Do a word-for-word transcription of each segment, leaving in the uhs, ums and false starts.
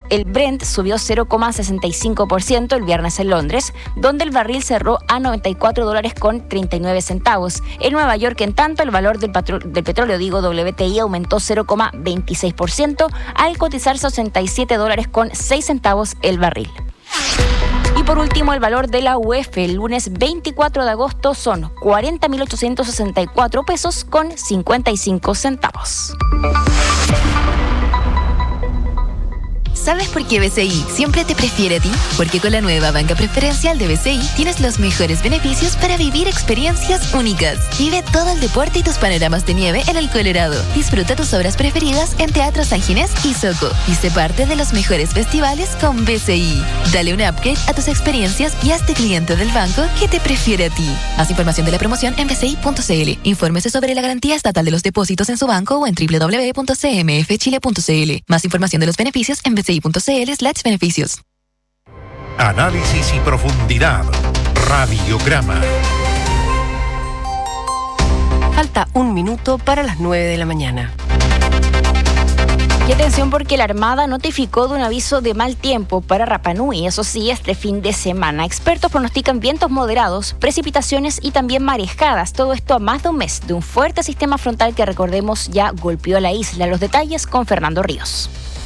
el Brent subió cero coma sesenta y cinco por ciento el viernes en Londres, donde el barril cerró a noventa y cuatro dólares con treinta y nueve centavos. En Nueva York, en tanto, el valor del, patro- del petróleo, digo W T I, aumentó cero coma veintiséis por ciento al cotizarse a sesenta y siete dólares con seis centavos el barril. Y por último, el valor de la U E F el lunes veinticuatro de agosto son cuarenta mil ochocientos sesenta y cuatro pesos con cincuenta y cinco centavos. ¿Sabes por qué B C I siempre te prefiere a ti? Porque con la nueva banca preferencial de B C I tienes los mejores beneficios para vivir experiencias únicas. Vive todo el deporte y tus panoramas de nieve en el Colorado. Disfruta tus obras preferidas en Teatro San Ginés y Soco. Y sé parte de los mejores festivales con B C I. Dale un upgrade a tus experiencias y hazte cliente del banco que te prefiere a ti. Más información de la promoción en b c i punto c l. Infórmese sobre la garantía estatal de los depósitos en su banco o en w w w punto c m f chile punto c l. Más información de los beneficios en b c i punto c l slash beneficios. Análisis y profundidad. Radiograma. Falta un minuto para las nueve de la mañana. Y atención porque la Armada notificó de un aviso de mal tiempo para Rapa Nui, eso sí, este fin de semana. Expertos pronostican vientos moderados, precipitaciones y también marejadas. Todo esto a más de un mes de un fuerte sistema frontal que, recordemos, ya golpeó a la isla. Los detalles con Fernando Ríos.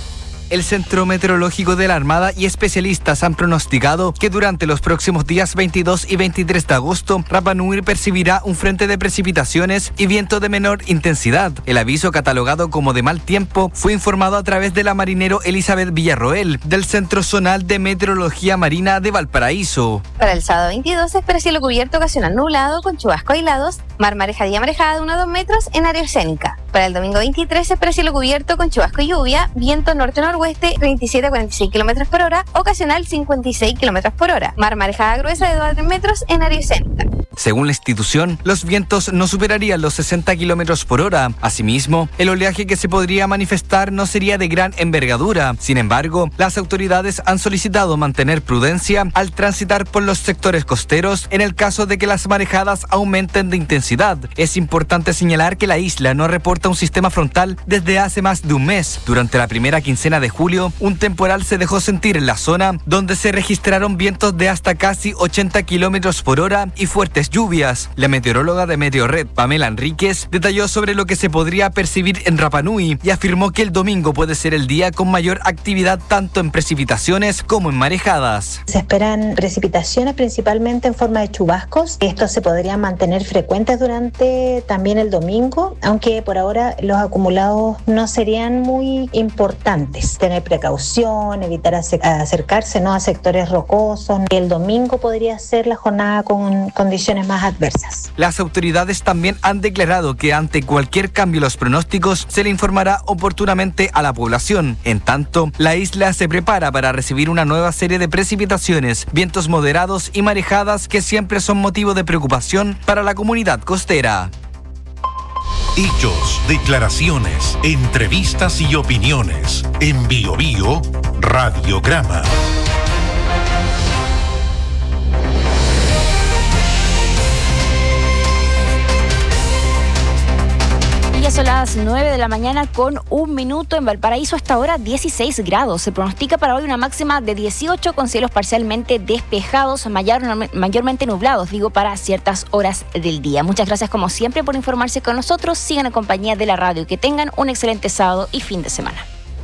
El Centro Meteorológico de la Armada y especialistas han pronosticado que durante los próximos días veintidós y veintitrés de agosto, Rapa Nui percibirá un frente de precipitaciones y viento de menor intensidad. El aviso, catalogado como de mal tiempo, fue informado a través de la marinero Elizabeth Villarroel, del Centro Zonal de Meteorología Marina de Valparaíso. Para el sábado veintidós se espera cielo cubierto ocasional nublado con chubascos aislados, mar marejada y marejada de uno a dos metros en área oceánica. Para el domingo veintitrés se espera cielo cubierto con chubasco y lluvia, viento norte-noroeste treinta y siete a cuarenta y seis kilómetros por hora, ocasional cincuenta y seis kilómetros por hora. Mar marejada gruesa de dos a tres metros en área oceánica. Según la institución, los vientos no superarían los sesenta kilómetros por hora. Asimismo, el oleaje que se podría manifestar no sería de gran envergadura. Sin embargo, las autoridades han solicitado mantener prudencia al transitar por los sectores costeros en el caso de que las marejadas aumenten de intensidad. Es importante señalar que la isla no reporta un sistema frontal desde hace más de un mes. Durante la primera quincena de julio, un temporal se dejó sentir en la zona, donde se registraron vientos de hasta casi ochenta kilómetros por hora y fuertes lluvias. La meteoróloga de Meteorred, Pamela Enríquez, detalló sobre lo que se podría percibir en Rapa Nui y afirmó que el domingo puede ser el día con mayor actividad tanto en precipitaciones como en marejadas. Se esperan precipitaciones principalmente en forma de chubascos. Estos se podrían mantener frecuentes durante también el domingo, aunque por ahora los acumulados no serían muy importantes. Tener precaución, evitar acercarse ¿no? a sectores rocosos. El domingo podría ser la jornada con condiciones más adversas. Las autoridades también han declarado que ante cualquier cambio en los pronósticos se le informará oportunamente a la población. En tanto, la isla se prepara para recibir una nueva serie de precipitaciones, vientos moderados y marejadas que siempre son motivo de preocupación para la comunidad costera. Hechos, declaraciones, entrevistas y opiniones. En Bio Bio, Radiograma. Ya son las nueve de la mañana con un minuto. En Valparaíso hasta ahora dieciséis grados. Se pronostica para hoy una máxima de dieciocho con cielos parcialmente despejados, mayor, mayormente nublados, digo, para ciertas horas del día. Muchas gracias como siempre por informarse con nosotros. Sigan en compañía de la radio. Que tengan un excelente sábado y fin de semana.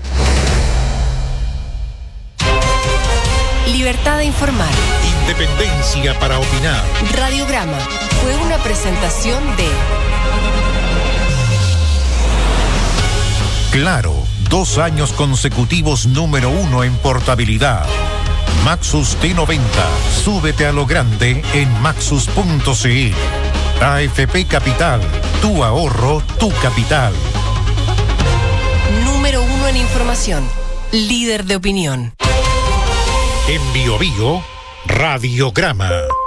Libertad de informar. Independencia para opinar. Radiograma fue una presentación de... Claro, dos años consecutivos número uno en portabilidad. Maxus T noventa, súbete a lo grande en maxus punto c l. A F P Capital, tu ahorro, tu capital. Número uno en información, líder de opinión. En Bio Bio, Radiograma.